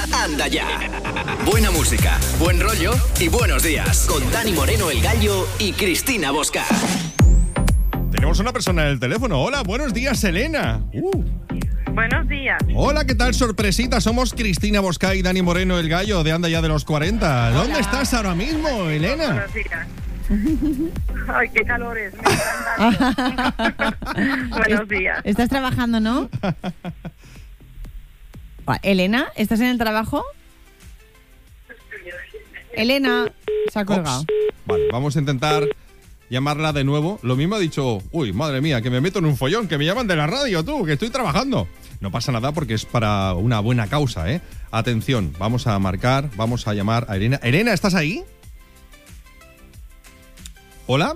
Anda ya. Buena música, buen rollo y buenos días. Con Dani Moreno, el Gallo, y Cristina Bosca. Tenemos una persona en el teléfono. Hola, buenos días, Elena. Buenos días. Hola, ¿qué tal, sorpresita? Somos Cristina Bosca y Dani Moreno, el Gallo, de Anda Ya de los 40. Hola. ¿Dónde estás ahora mismo, Elena? Buenos días. Ay, qué calores. Me están dando. Buenos días. Estás trabajando, ¿no? Elena, ¿estás en el trabajo? Elena, se ha colgado. Ops. Vale, vamos a intentar llamarla de nuevo. Lo mismo ha dicho, uy, madre mía, que me meto en un follón, que me llaman de la radio, tú, que estoy trabajando. No pasa nada porque es para una buena causa, ¿eh? Atención, vamos a marcar, vamos a llamar a Elena. Elena, ¿estás ahí? ¿Hola?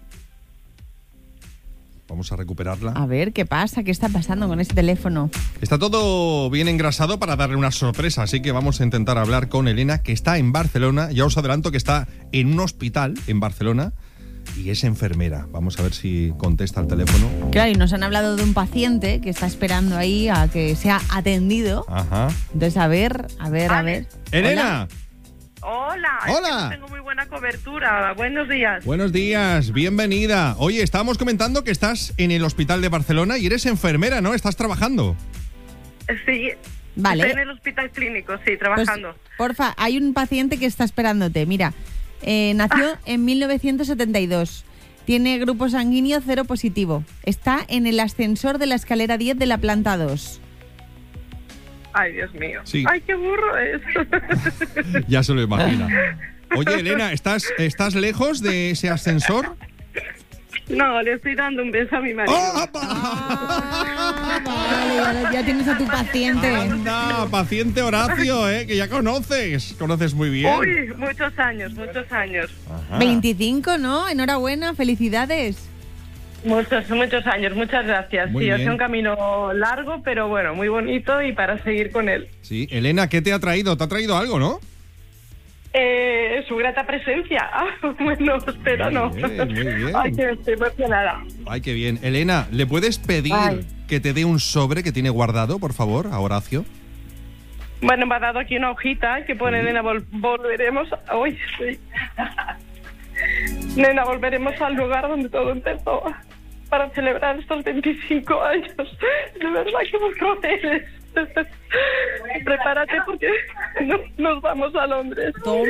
Vamos a recuperarla. A ver, ¿qué pasa? ¿Qué está pasando con ese teléfono? Está todo bien engrasado para darle una sorpresa, así que vamos a intentar hablar con Elena, que está en Barcelona. Ya os adelanto que está en un hospital en Barcelona y es enfermera. Vamos a ver si contesta el teléfono. Claro, y nos han hablado de un paciente que está esperando ahí a que sea atendido. Ajá. Entonces, a ver. ¡Elena! Hola. Hola. Es que no tengo muy buena cobertura. Buenos días. Buenos días, bienvenida. Oye, estábamos comentando que estás en el hospital de Barcelona y eres enfermera, ¿no? ¿Estás trabajando? Sí. Vale. Estoy en el hospital clínico, sí, trabajando. Pues, porfa, hay un paciente que está esperándote. Mira, nació en 1972. Tiene grupo sanguíneo 0 positivo. Está en el ascensor de la escalera 10 de la planta 2. Ay, Dios mío. Sí. Ay, qué burro es. Ya se lo imagina. Oye, Elena, ¿estás lejos de ese ascensor? No, le estoy dando un beso a mi marido. ¡Oh, Vale, ya tienes a tu paciente. Anda, paciente Horacio, que ya conoces muy bien. Uy, muchos años. Ajá. 25, ¿no? Enhorabuena, felicidades. Muchos años, muchas gracias. Muy Sí, ha bien. sido un camino largo, pero bueno, muy bonito y para seguir con él. Sí, Elena, ¿qué te ha traído? ¿Te ha traído algo, no? Su grata presencia. Bueno, espero no. Muy bien. Ay, que estoy emocionada. Ay, qué bien. Elena, ¿le puedes pedir que te dé un sobre que tiene guardado, por favor, a Horacio? Bueno, me ha dado aquí una hojita que pone, nena, volveremos... Uy, sí. Nena, volveremos al lugar donde todo empezó para celebrar estos 25 años. De verdad que muy crueles. Prepárate porque nos vamos a Londres.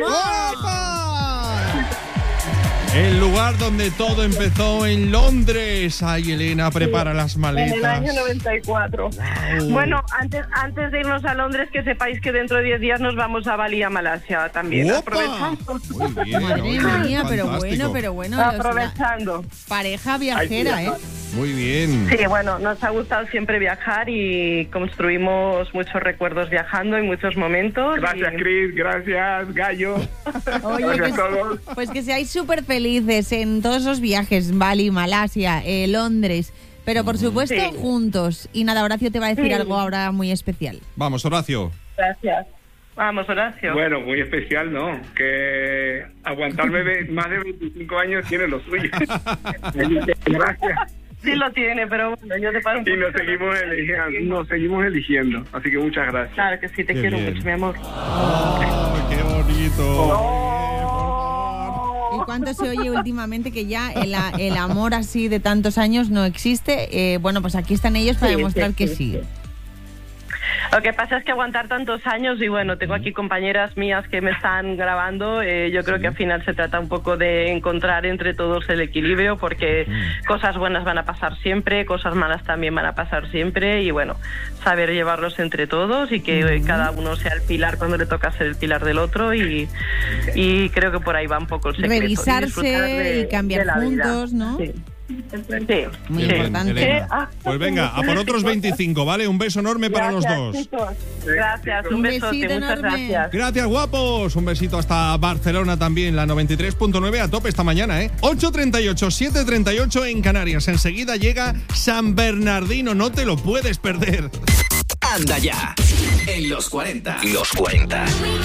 El lugar donde todo empezó en Londres. Ay, Elena, prepara las maletas. En el año 94. Wow. Bueno, antes de irnos a Londres, que sepáis que dentro de 10 días nos vamos a Bali, a Malasia también. ¡Opa! Aprovechando. Muy bien. Madre oye, mía, pero fantástico. bueno. Aprovechando. Pareja viajera, ¿eh? Muy bien. Sí, bueno, nos ha gustado siempre viajar y construimos muchos recuerdos viajando y muchos momentos. Gracias, Cris, gracias, Gallo. Oye, Gracias a todos. pues que seáis súper felices en todos esos viajes, Bali, Malasia, Londres, pero por supuesto Sí. juntos. Y nada, Horacio te va a decir Sí. algo ahora muy especial. Vamos, Horacio. Gracias. Vamos, Horacio. Bueno, muy especial, ¿no? Que aguantarme más de 25 años tiene lo suyo. Gracias. Sí lo tiene, pero bueno, yo te paro un Y poco. nos seguimos eligiendo. Así que muchas gracias. Claro que sí, te Qué quiero bien. mucho, mi amor. ¡Ay, qué bonito! ¿Y cuánto se oye últimamente que ya el amor así de tantos años no existe? Bueno, pues aquí están ellos para Sí, demostrar que sí. sí. Lo que pasa es que aguantar tantos años y bueno, tengo aquí compañeras mías que me están grabando, yo creo que al final se trata un poco de encontrar entre todos el equilibrio porque cosas buenas van a pasar siempre, cosas malas también van a pasar siempre y bueno, saber llevarlos entre todos y que cada uno sea el pilar cuando le toca ser el pilar del otro y creo que por ahí va un poco el secreto. Y disfrutar Revisarse y cambiar de la vida. juntos, ¿no? Sí. Sí. Muy Qué bien, importante. Elena. Pues venga, a por otros 25, ¿vale? Un beso enorme para los Gracias, dos. chicos. Gracias, un Un besote, besito muchas enorme. gracias. Gracias, guapos. Un besito hasta Barcelona también, la 93.9 a tope esta mañana, ¿eh? 8:38, 7:38 en Canarias. Enseguida llega San Bernardino, no te lo puedes perder. Anda ya. En los 40. Los 40.